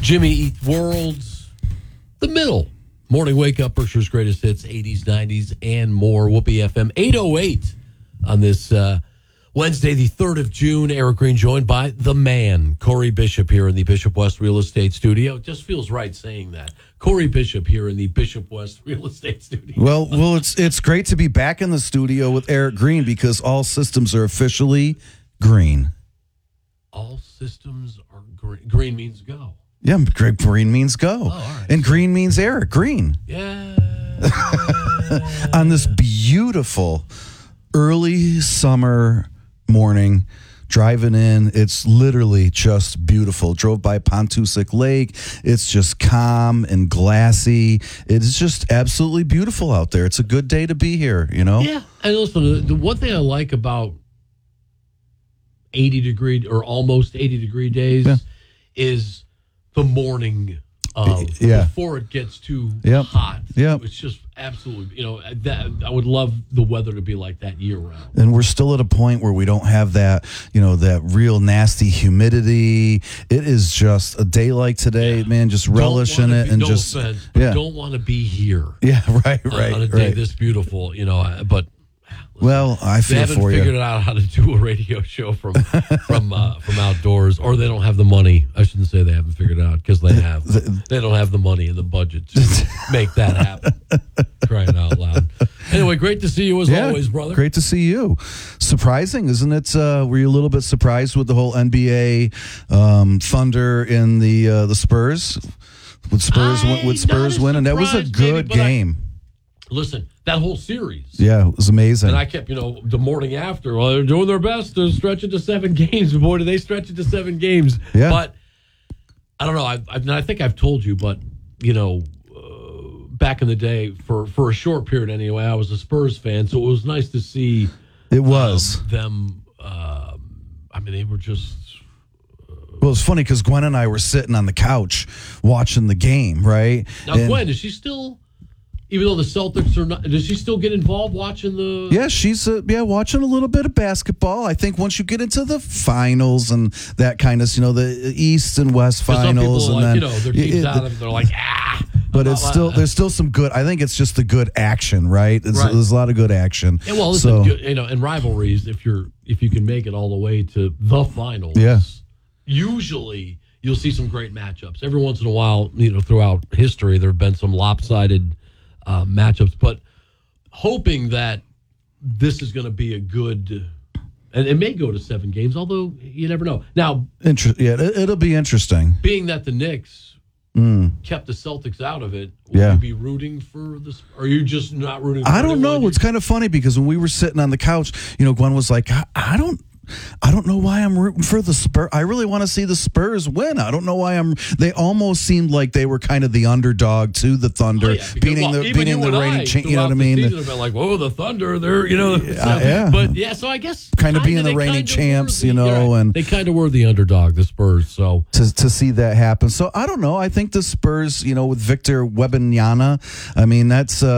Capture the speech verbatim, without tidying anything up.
Jimmy Eat Worlds, the middle. Morning Wake Up, Berkshire's Greatest Hits, eighties, nineties, and more. Whoopee F M eight oh eight on this uh, Wednesday, the third of June. Eric Green joined by the man, Corey Bishop, here in the Bishop West Real Estate Studio. It just feels right saying that. Corey Bishop here in the Bishop West Real Estate Studio. Well, well, it's it's great to be back in the studio with Eric Green because all systems are officially green. All systems are green. Green means go. Yeah, green means go. Oh, all right. And green means Eric Green. Yeah. On this beautiful early summer morning, driving in, it's literally just beautiful. Drove by Pontusic Lake. It's just calm and glassy. It is just absolutely beautiful out there. It's a good day to be here, you know? Yeah. And listen, the, the one thing I like about eighty degree or almost eighty degree days yeah. is the morning of yeah. before it gets too yep. hot. Yep. It's just absolutely, you know, that I would love the weather to be like that year round. And we're still at a point where we don't have that, you know, that real nasty humidity. It is just a day like today, yeah. man, just relish in it be, and no just offense, yeah. don't want to be here. Yeah, right, right. On, on a day right. this beautiful, you know, but listen, well, I feel they haven't for figured you. out how to do a radio show from from uh, from outdoors, or they don't have the money. I shouldn't say they haven't figured it out because they have. They don't have the money and the budget to make that happen. Crying out loud. Anyway, great to see you as yeah, always, brother. Great to see you. Surprising, isn't it? Uh, were you a little bit surprised with the whole N B A um, Thunder in the uh, the Spurs? With Spurs, I, with Spurs win, and that was a good maybe, game. I, listen, that whole series. Yeah, it was amazing. And I kept, you know, the morning after, well, they're doing their best to stretch it to seven games. Boy, do they stretch it to seven games. Yeah. But I don't know. I, I, I think I've told you, but, you know, uh, back in the day, for, for a short period anyway, I was a Spurs fan. So it was nice to see it was um, them. Uh, I mean, they were just. Uh, well, it's funny because Gwen and I were sitting on the couch watching the game, right? Now, and, Gwen, is she still. Even though the Celtics are not, does she still get involved watching the? Yeah, she's uh, yeah watching a little bit of basketball. I think once you get into the finals and that kind of, you know, the East and West finals, and like, then you know their team's it, out of it, they're like ah. But it's still there's still some good. I think it's just the good action, right? It's, right. There's a lot of good action. Yeah, well, listen, so, you know, in rivalries, if you're if you can make it all the way to the finals, yeah. usually you'll see some great matchups. Every once in a while, you know, throughout history, there have been some lopsided. Uh, matchups, but hoping that this is going to be a good, and it may go to seven games, although you never know. Now, Inter- yeah, it, it'll be interesting. Being that the Knicks mm. kept the Celtics out of it, will yeah. you be rooting for this? Or are you just not rooting for I don't anyone? know. It's kind of funny because when we were sitting on the couch, you know, Gwen was like, I, I don't. I don't know why I'm rooting for the Spurs. I really want to see the Spurs win. I don't know why I'm. They almost seemed like they were kind of the underdog to the Thunder, oh, yeah, because, beating well, the beating the reigning champ. You know what I mean? The have been like, oh, the Thunder, they're you know, yeah, so, yeah. But yeah, so I guess kind of being the reigning champs, the, you know, yeah, and they kind of were the underdog, the Spurs. So to to see that happen, so I don't know. I think the Spurs, you know, with Victor Wembanyama, I mean, that's. Uh,